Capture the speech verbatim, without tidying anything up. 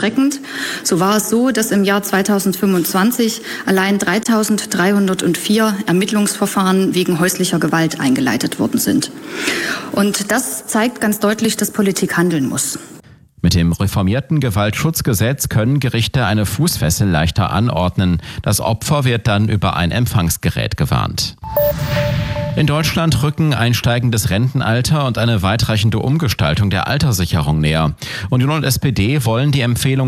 erschreckend. So war es so, dass im Jahr zweitausendfünfundzwanzig allein dreitausenddreihundertvier Ermittlungsverfahren wegen häuslicher Gewalt eingeleitet worden sind. Und das zeigt ganz deutlich, dass Politik handeln muss. Mit dem reformierten Gewaltschutzgesetz können Gerichte eine Fußfessel leichter anordnen. Das Opfer wird dann über ein Empfangsgerät gewarnt. In Deutschland rücken ein steigendes Rentenalter und eine weitreichende Umgestaltung der Alterssicherung näher. Union und S P D wollen die Empfehlung